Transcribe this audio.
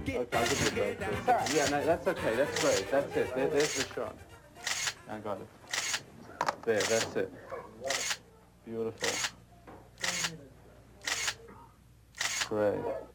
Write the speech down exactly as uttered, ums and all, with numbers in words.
Okay, I'll give you a break. Sorry. Yeah, no, that's okay. That's great. That's it. There, there's the shot. I got it. There, that's it. Beautiful. Great.